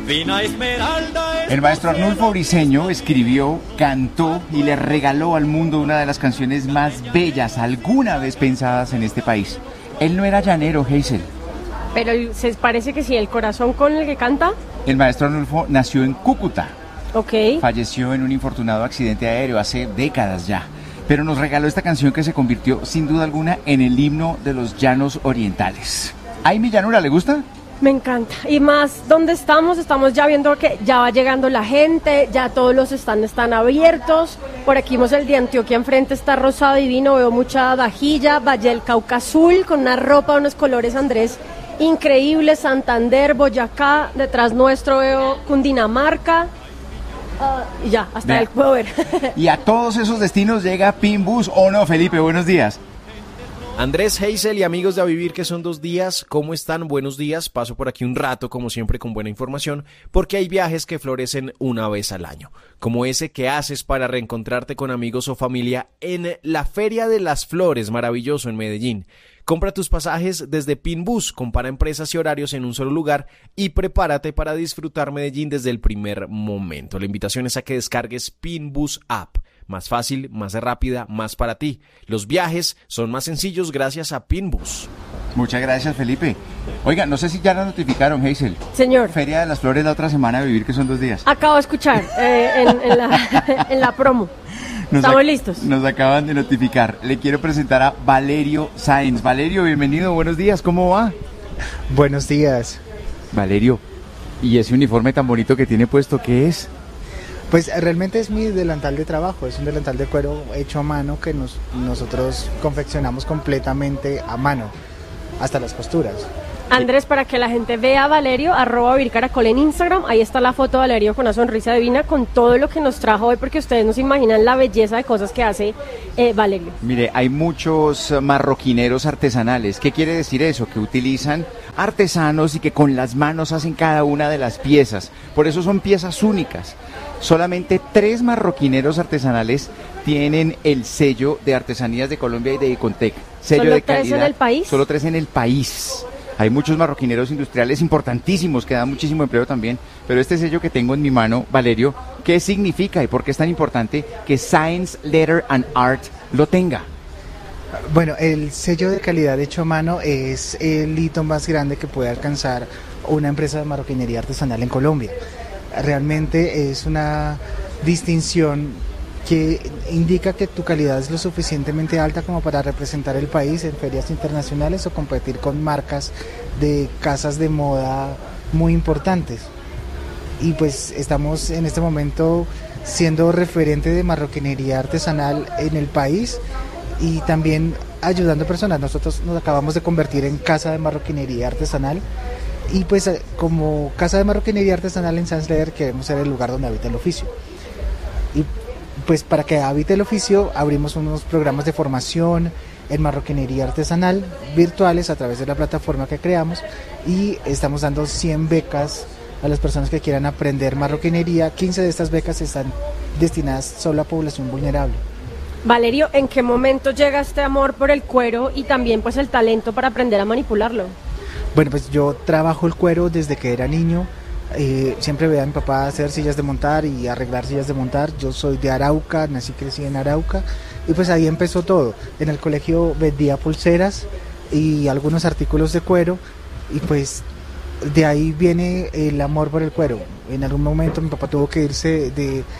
El maestro Arnulfo Briceño escribió, cantó y le regaló al mundo una de las canciones más bellas alguna vez pensadas en este país. Él no era llanero, Hazel. Pero se parece que sí, el corazón con el que canta. El maestro Arnulfo nació en Cúcuta. Ok. Falleció en un infortunado accidente aéreo hace décadas ya. Pero nos regaló esta canción que se convirtió sin duda alguna en el himno de los llanos orientales. ¿Ay, mi llanura, le gusta? Me encanta. Y más, ¿dónde estamos? Estamos ya viendo que ya va llegando la gente, ya todos los stands están abiertos. Por aquí vemos el de Antioquia enfrente, está rosado divino, veo mucha vajilla, Valle del Cauca azul, con una ropa, unos colores, Andrés, increíbles, Santander, Boyacá, detrás nuestro veo Cundinamarca. Y ya, hasta el puedo ver. Y a todos esos destinos llega Pinbus, ¿o no, Felipe? Buenos días. Andrés, Hazel y amigos de A Vivir, que son 2 días, ¿cómo están? Buenos días, paso por aquí un rato, como siempre, con buena información, porque hay viajes que florecen una vez al año, como ese que haces para reencontrarte con amigos o familia en la Feria de las Flores, maravilloso en Medellín. Compra tus pasajes desde Pinbus, compara empresas y horarios en un solo lugar y prepárate para disfrutar Medellín desde el primer momento. La invitación es a que descargues Pinbus App. Más fácil, más rápida, más para ti. Los viajes son más sencillos gracias a Pinbus. Muchas gracias, Felipe. Oiga, no sé si ya la notificaron, Hazel. Señor. Feria de las Flores la otra semana, a Vivir, que son 2 días. Acabo de escuchar en la promo. Estamos listos. Nos acaban de notificar. Le quiero presentar a Valerio Sáenz. Valerio, bienvenido, buenos días, ¿cómo va? Buenos días. Valerio, ¿y ese uniforme tan bonito que tiene puesto, qué es? Pues realmente es mi delantal de trabajo, es un delantal de cuero hecho a mano que nosotros confeccionamos completamente a mano, hasta las costuras. Andrés, para que la gente vea a Valerio, @vircaracol en Instagram, ahí está la foto de Valerio con una sonrisa divina, con todo lo que nos trajo hoy, porque ustedes no se imaginan la belleza de cosas que hace Valerio. Mire, hay muchos marroquineros artesanales. ¿Qué quiere decir eso? Que utilizan artesanos y que con las manos hacen cada una de las piezas. Por eso son piezas únicas. Solamente 3 marroquineros artesanales tienen el sello de Artesanías de Colombia y de Icontec. Sello ¿Solo de calidad. 3 en el país? Solo 3 en el país. Hay muchos marroquineros industriales importantísimos que dan muchísimo empleo también, pero este sello que tengo en mi mano, Valerio, ¿qué significa y por qué es tan importante que Science, Letter and Art lo tenga? Bueno, el sello de calidad hecho a mano es el hito más grande que puede alcanzar una empresa de marroquinería artesanal en Colombia. Realmente es una distinción que indica que tu calidad es lo suficientemente alta como para representar el país en ferias internacionales o competir con marcas de casas de moda muy importantes. Y pues estamos en este momento siendo referente de marroquinería artesanal en el país y también ayudando a personas. Nosotros nos acabamos de convertir en casa de marroquinería artesanal y pues como casa de marroquinería artesanal en Science Leather queremos ser el lugar donde habita el oficio. Y pues para que habite el oficio abrimos unos programas de formación en marroquinería artesanal virtuales a través de la plataforma que creamos y estamos dando 100 becas a las personas que quieran aprender marroquinería. 15 de estas becas están destinadas solo a población vulnerable. Valerio, ¿en qué momento llega este amor por el cuero y también pues el talento para aprender a manipularlo? Bueno, pues yo trabajo el cuero desde que era niño. Siempre veía a mi papá hacer sillas de montar y arreglar sillas de montar. Yo soy de Arauca, nací y crecí en Arauca y pues ahí empezó todo. En el colegio vendía pulseras y algunos artículos de cuero y pues de ahí viene el amor por el cuero. En algún momento mi papá tuvo que irse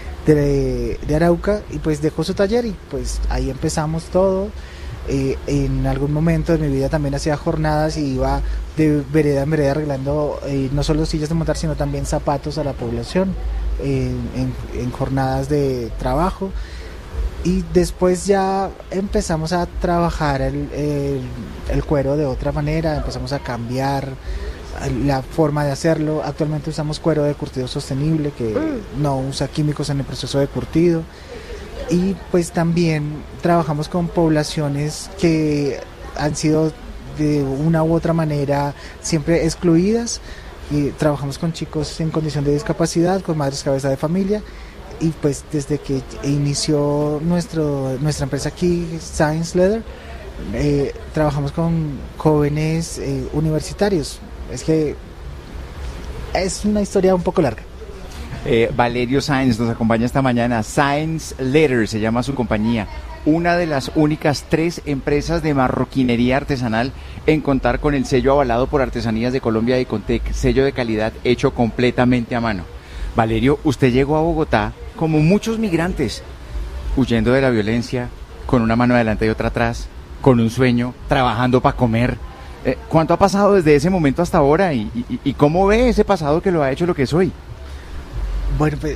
de Arauca y pues dejó su taller y pues ahí empezamos todo. En algún momento de mi vida también hacía jornadas y iba de vereda en vereda arreglando no solo sillas de montar sino también zapatos a la población en jornadas de trabajo y después ya empezamos a trabajar el cuero de otra manera, empezamos a cambiar la forma de hacerlo. Actualmente usamos cuero de curtido sostenible que no usa químicos en el proceso de curtido. Y pues también trabajamos con poblaciones que han sido de una u otra manera siempre excluidas y trabajamos con chicos en condición de discapacidad, con madres cabeza de familia y pues desde que inició nuestra empresa aquí, Science Leather, trabajamos con jóvenes universitarios. Es que es una historia un poco larga. Valerio Sáenz nos acompaña esta mañana. Sáenz Leather se llama su compañía, una de las únicas 3 empresas de marroquinería artesanal en contar con el sello avalado por Artesanías de Colombia y Contec, sello de calidad hecho completamente a mano. Valerio, usted llegó a Bogotá como muchos migrantes, huyendo de la violencia, con una mano adelante y otra atrás, con un sueño, trabajando para comer. ¿Cuánto ha pasado desde ese momento hasta ahora y cómo ve ese pasado que lo ha hecho lo que es hoy? Bueno, pues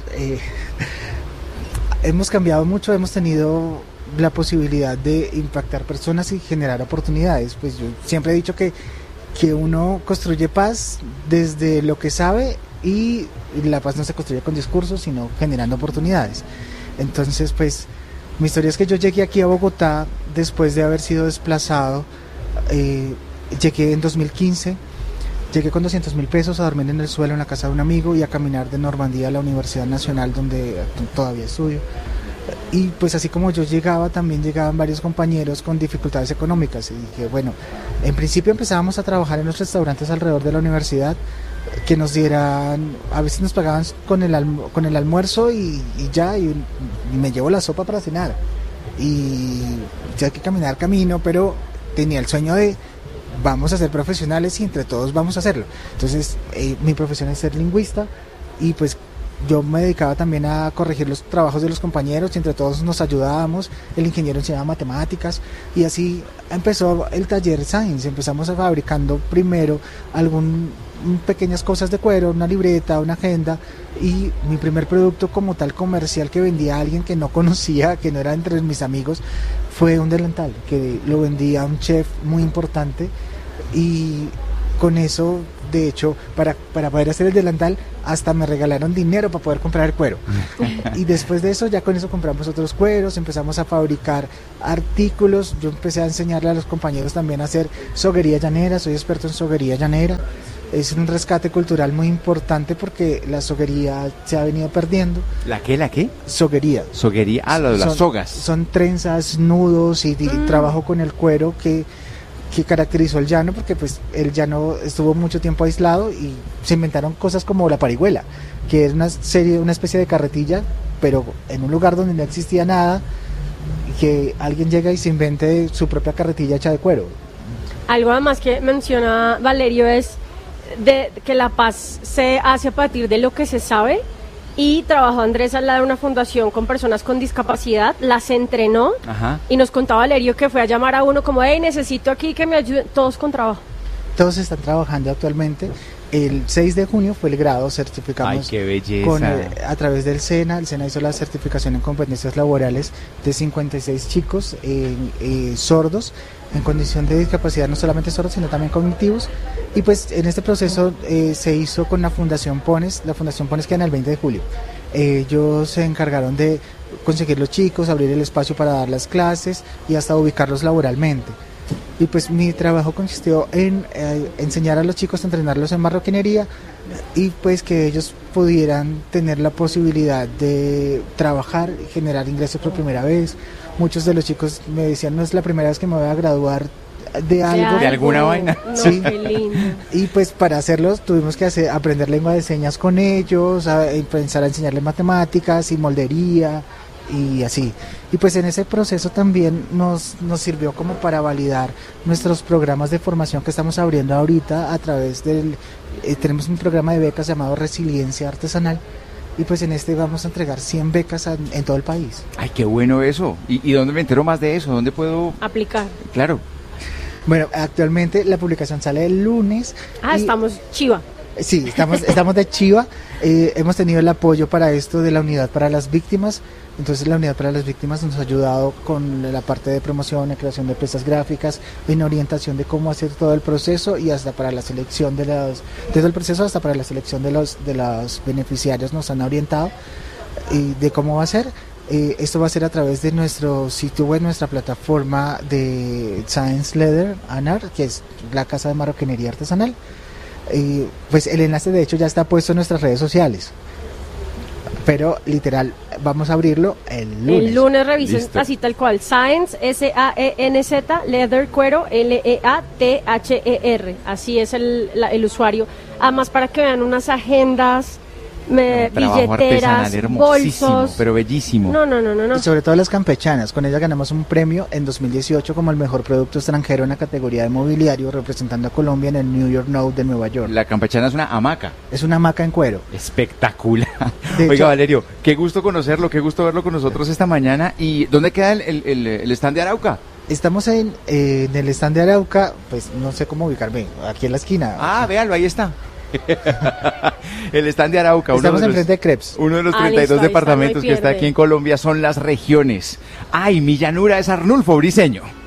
hemos cambiado mucho, hemos tenido la posibilidad de impactar personas y generar oportunidades. Pues yo siempre he dicho que uno construye paz desde lo que sabe, y la paz no se construye con discursos, sino generando oportunidades. Entonces, pues mi historia es que yo llegué aquí a Bogotá después de haber sido desplazado. Llegué en 2015. Llegué con 200.000 pesos a dormir en el suelo en la casa de un amigo y a caminar de Normandía a la Universidad Nacional, donde todavía estudio. Y pues así como yo llegaba, también llegaban varios compañeros con dificultades económicas. Y dije, bueno, en principio empezábamos a trabajar en los restaurantes alrededor de la universidad, que nos dieran, a veces nos pagaban con el almuerzo y me llevo la sopa para cenar. Y ya hay que caminar camino, pero tenía el sueño de vamos a ser profesionales y entre todos vamos a hacerlo. Entonces mi profesión es ser lingüista, y pues yo me dedicaba también a corregir los trabajos de los compañeros y entre todos nos ayudábamos. El ingeniero enseñaba matemáticas y así empezó el taller Sáenz. Empezamos fabricando primero pequeñas cosas de cuero, una libreta, una agenda, y mi primer producto como tal comercial que vendía a alguien que no conocía, que no era entre mis amigos, fue un delantal que lo vendía a un chef muy importante. Y con eso, de hecho, para poder hacer el delantal, hasta me regalaron dinero para poder comprar el cuero. Y después de eso, ya con eso compramos otros cueros, empezamos a fabricar artículos. Yo empecé a enseñarle a los compañeros también a hacer soguería llanera. Soy experto en soguería llanera. Es un rescate cultural muy importante porque la soguería se ha venido perdiendo. ¿La qué? ¿La qué? Soguería. Soguería, lo de las sogas. Son trenzas, nudos y trabajo con el cuero que caracterizó el llano, porque pues el llano estuvo mucho tiempo aislado y se inventaron cosas como la parihuela, que es una especie de carretilla, pero en un lugar donde no existía nada, que alguien llega y se invente su propia carretilla hecha de cuero. Algo además que menciona Valerio es de que la paz se hace a partir de lo que se sabe, y trabajó Andrés al lado de una fundación con personas con discapacidad, las entrenó. Ajá. Y nos contaba Valerio que fue a llamar a uno como, hey, necesito aquí que me ayuden, todos con trabajo. Todos están trabajando actualmente. El 6 de junio fue el grado, certificamos. ¡Ay, qué belleza! A través del SENA. El SENA hizo la certificación en competencias laborales de 56 chicos sordos, en condición de discapacidad, no solamente sordos, sino también cognitivos. Y pues en este proceso se hizo con la Fundación Pones. La Fundación Pones queda en el 20 de julio. Ellos se encargaron de conseguir los chicos, abrir el espacio para dar las clases y hasta ubicarlos laboralmente. Y pues mi trabajo consistió en enseñar a los chicos, a entrenarlos en marroquinería, y pues que ellos pudieran tener la posibilidad de trabajar, generar ingresos por primera vez. Muchos de los chicos me decían, no es la primera vez que me voy a graduar de algo. De alguna vaina. No, sí. Qué lindo. Y pues para hacerlos tuvimos que aprender lengua de señas con ellos, empezar a enseñarles matemáticas y moldería y así. Y pues en ese proceso también nos sirvió como para validar nuestros programas de formación que estamos abriendo ahorita a través tenemos un programa de becas llamado Resiliencia Artesanal, y pues en este vamos a entregar 100 becas en todo el país. ¡Ay, qué bueno eso! ¿Y dónde me entero más de eso? ¿Dónde puedo Aplicar? Claro. Bueno, actualmente la publicación sale el lunes. Estamos chiva. Sí, estamos de chiva. Hemos tenido el apoyo para esto de la Unidad para las Víctimas. Entonces la Unidad para las Víctimas nos ha ayudado con la parte de promoción, la creación de piezas gráficas, en orientación de cómo hacer todo el proceso, y hasta para la selección desde el proceso hasta para la selección de los beneficiarios nos han orientado de cómo va a ser. Esto va a ser a través de nuestro sitio web, nuestra plataforma de Sáenz Leather Art, que es la casa de marroquinería artesanal. Pues el enlace de hecho ya está puesto en nuestras redes sociales, pero literal vamos a abrirlo el lunes. El lunes revisen. Listo. Así tal cual, Sáenz, S-A-E-N-Z, Leather, cuero, L-E-A-T-H-E-R, así es el usuario. Además, para que vean unas agendas, Trabajo billeteras, artesanal hermosísimo, bolsos. pero bellísimo. No. Y sobre todo las campechanas, con ella ganamos un premio en 2018 como el mejor producto extranjero en la categoría de mobiliario, representando a Colombia en el New York Now de Nueva York. La campechana es una hamaca. Es una hamaca en cuero. Espectacular. De Oiga, hecho- Valerio, qué gusto conocerlo, qué gusto verlo con nosotros esta mañana. ¿Y dónde queda el stand de Arauca? Estamos en el stand de Arauca, pues no sé cómo ubicarme, aquí en la esquina. Ah, véalo, ahí está. El stand de Arauca, Estamos uno de enfrente de Crepes. uno de los Ah, 32 listo, ahí está, no hay departamentos que está pierde. aquí en Colombia son las regiones. Ay, mi llanura es Arnulfo Briseño.